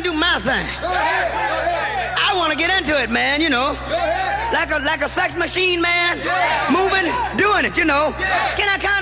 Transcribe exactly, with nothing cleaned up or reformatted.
do my thing. I want to get into it, man, you know. Like a, like a sex machine, man. Moving, doing it, you know. Can I kind